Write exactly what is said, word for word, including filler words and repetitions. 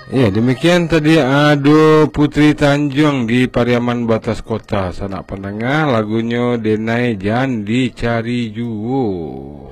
Ya, demikian tadi Ado Putri Tanjung di Pariaman Batas Kota. Sanak pendengar lagunya Denai Jan dicari juo.